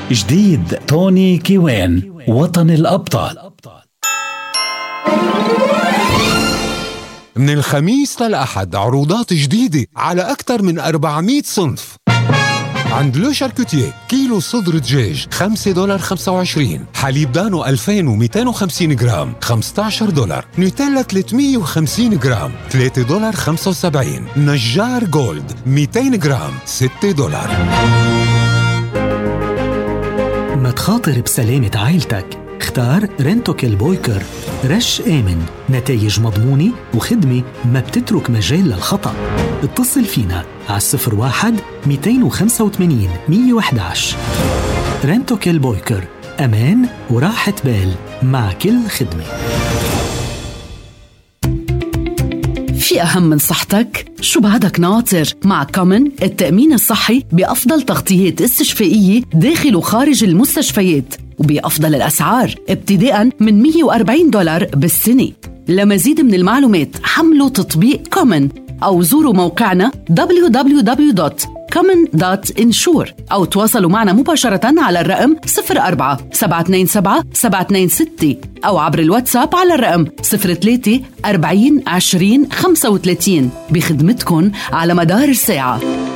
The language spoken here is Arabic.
جديد توني كيوان، وطن الأبطال. من الخميس للأحد عروضات جديدة على أكثر من 400 صنف. عند لو شاركوتيه كيلو صدر دجاج $5.25، حليب دانو 2250 جرام $15، نوتيلا 350 جرام $3.75، نجار جولد 200 جرام $6. ما تخاطر بسلامة عائلتك، اختار رنتوكيل بويكر، رش آمن، نتائج مضمونة وخدمة ما بتترك مجال للخطأ. اتصل فينا على 01-285-111. رنتوكيل بويكر، أمان وراحة بال مع كل خدمة. في أهم من صحتك؟ شو بعدك ناطر؟ مع كومن التأمين الصحي بأفضل تغطيات استشفائية داخل وخارج المستشفيات وبأفضل الأسعار ابتداء من $140 بالسنة. لمزيد من المعلومات حملوا تطبيق كومن أو زوروا موقعنا www.common.insure أو تواصلوا معنا مباشرة على الرقم 04-727-726 أو عبر الواتساب على الرقم 03-40-20-35 بخدمتكن على مدار الساعة.